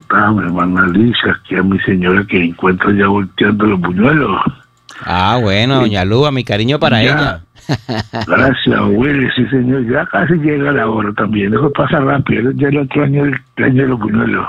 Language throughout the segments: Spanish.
Bogotá, mi hermana Alicia, aquí a mi señora que encuentro ya volteando los buñuelos. Ah, bueno, doña Luba, mi cariño para ella. Gracias, Willy, sí señor, ya casi llega la hora también, eso pasa rápido, ya el otro año, el año de los buñuelos.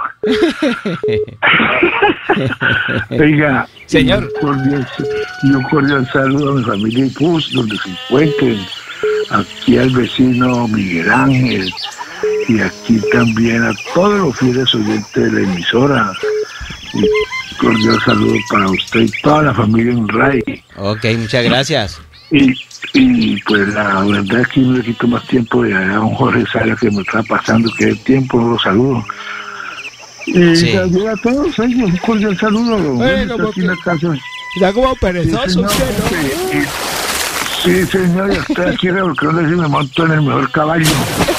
Oiga, señor, un cordial saludo a mi familia Ipus, donde se encuentren, aquí al vecino Miguel Ángel, y aquí también a todos los fieles oyentes de la emisora. Un cordial saludo para usted y toda la familia en RAI. Ok, muchas gracias. Y pues la verdad es que no le quito más tiempo de a un Jorge Sala que me está pasando, que el tiempo no lo saludo. Y sí. a todos ellos, un cordial saludo. Aquí en la casa. Ya como perezoso usted, ¿no? Sí, señor, yo estoy aquí revolcando y me monto en el mejor caballo.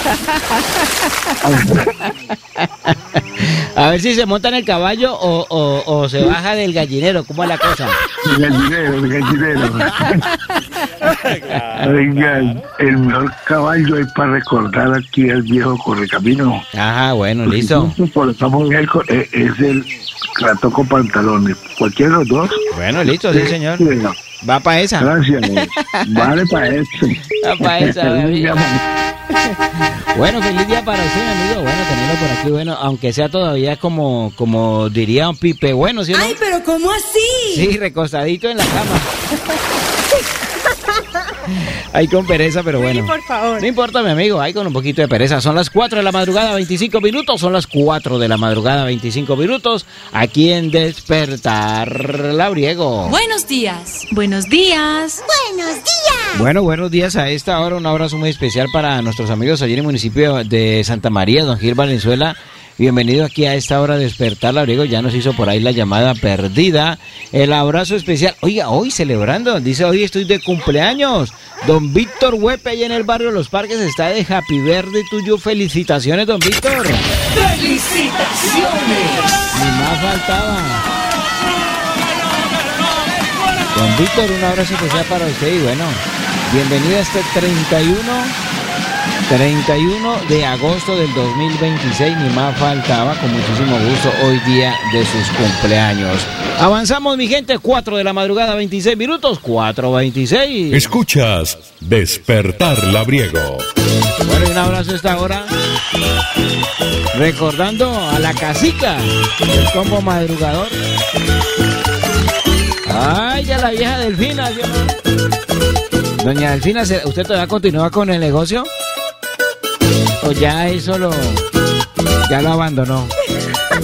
A ver si se monta en el caballo o se baja del gallinero. ¿Cómo es la cosa? El gallinero. Oigan, el mejor caballo es para recordar aquí al viejo Correcamino. Ajá, bueno, listo. Por estamos es el Rato con Pantalones. Cualquiera de los dos. Bueno, listo, sí, señor. Va para esa. Gracias. Vale para eso. Va para esa. Bueno, feliz día para usted, amigo. Bueno, tenerlo por aquí, bueno, aunque sea todavía como diría un Pipe, bueno, ¿sí o no? Ay, pero ¿cómo así? Sí, recostadito en la cama. Ahí con pereza, pero bueno. Por favor. No importa, mi amigo, ahí con un poquito de pereza. Son las 4 de la madrugada, 25 minutos. Son las 4 de la madrugada, 25 minutos. Aquí en Despertar Labriego. Buenos días. Buenos días. Buenos días. Bueno, buenos días a esta hora. Un abrazo muy especial para nuestros amigos allí en el municipio de Santa María, don Gil Valenzuela. Bienvenido aquí a esta hora de Despertar Labriego. Ya nos hizo por ahí la llamada perdida. El abrazo especial. Oiga, hoy celebrando. Dice, hoy estoy de cumpleaños. Don Víctor Huepe, allá en el barrio Los Parques, está de Happy Birthday tuyo. Felicitaciones, don Víctor. ¡Felicitaciones! Ni más faltaba. Don Víctor, un abrazo especial para usted. Y bueno, bienvenido a este 31 de agosto del 2026, ni más faltaba, con muchísimo gusto, hoy día de sus cumpleaños. Avanzamos, mi gente, 4 de la madrugada, 26 minutos, 4:26. Escuchas Despertar Labriego. Bueno, y un abrazo a esta hora, recordando a la casica del combo madrugador. Ay, ya la vieja Delfina, ¿sí o no? Doña Delfina, ¿usted todavía continúa con el negocio? ¿O ya eso ya lo abandonó?